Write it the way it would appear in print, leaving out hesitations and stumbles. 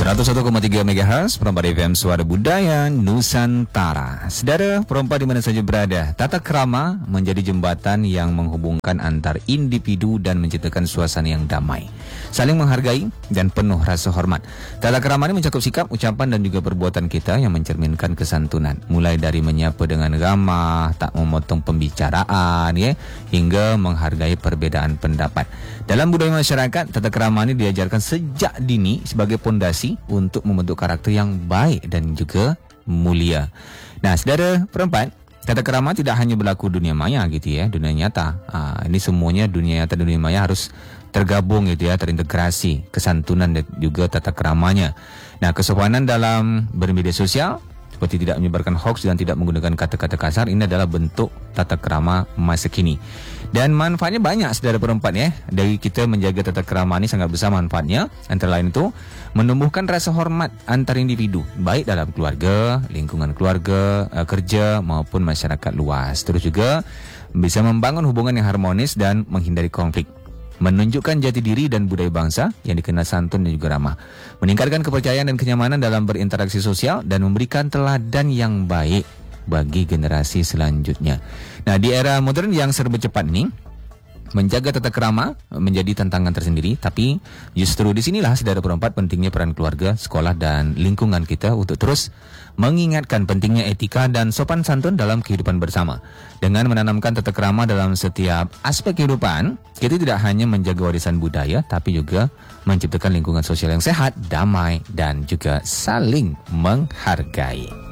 101,3 MHz Perempat FM Suara Budaya Nusantara. Saudara perempat di mana saja berada, tata krama menjadi jembatan yang menghubungkan antar individu dan menciptakan suasana yang damai, saling menghargai dan penuh rasa hormat. Tata krama ini mencakup sikap, ucapan dan juga perbuatan kita yang mencerminkan kesantunan, mulai dari menyapa dengan ramah, tak memotong pembicaraan, hingga menghargai perbedaan pendapat. Dalam budaya masyarakat, tata krama ini diajarkan sejak dini sebagai pondasi untuk membentuk karakter yang baik dan juga mulia. Nah, saudara perempat, tata krama tidak hanya berlaku dunia maya gitu ya, dunia nyata. Ini semuanya dunia nyata dan dunia maya harus tergabung gitu ya, terintegrasi kesantunan dan juga tata kramanya. Nah, kesopanan dalam bermedia sosial seperti tidak menyebarkan hoax dan tidak menggunakan kata-kata kasar, ini adalah bentuk tata krama masa kini. Dan manfaatnya banyak saudara perempat ya. Dari kita menjaga tata krama ini sangat besar manfaatnya. Antara lain itu menumbuhkan rasa hormat antar individu, baik dalam keluarga, lingkungan keluarga, kerja maupun masyarakat luas. Terus juga bisa membangun hubungan yang harmonis dan menghindari konflik. Menunjukkan jati diri dan budaya bangsa yang dikenal santun dan juga ramah. Meningkatkan kepercayaan dan kenyamanan dalam berinteraksi sosial dan memberikan teladan yang baik bagi generasi selanjutnya. Nah, di era modern yang serba cepat ini, menjaga tata krama menjadi tantangan tersendiri, tapi justru disinilah saudara perempat pentingnya peran keluarga, sekolah dan lingkungan kita untuk terus mengingatkan pentingnya etika dan sopan santun dalam kehidupan bersama. Dengan menanamkan tata krama dalam setiap aspek kehidupan, kita tidak hanya menjaga warisan budaya, tapi juga menciptakan lingkungan sosial yang sehat, damai dan juga saling menghargai.